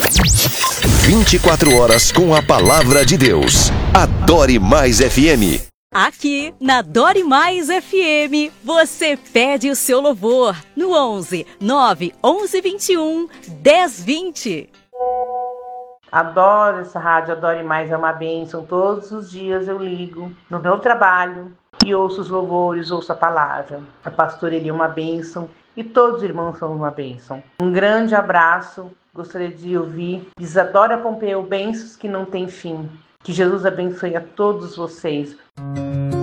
24 horas com a palavra de Deus. Adore Mais FM. Aqui na Adore Mais FM, você pede o seu louvor no 11 9 11 21 10 20. Adoro essa rádio, Adore Mais, é uma bênção. Todos os dias eu ligo no meu trabalho e ouço os louvores, ouço a palavra. A pastora Eli é uma bênção e todos os irmãos são uma bênção. Um grande abraço, gostaria de ouvir Isadora Pompeu, bênçãos que não tem fim. Que Jesus abençoe a todos vocês.